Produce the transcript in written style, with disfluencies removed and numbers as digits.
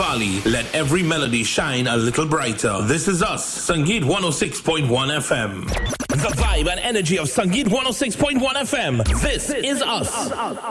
valley, let every melody shine a little brighter. This is us, Sangeet 106.1 FM. The vibe and energy of Sangeet 106.1 FM. This is us.